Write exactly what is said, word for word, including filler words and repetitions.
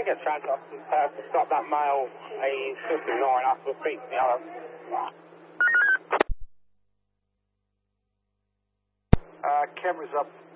get transit off to uh, to stop that male. He's just ignoring us. We'll speak to the other. Uh, cameras up.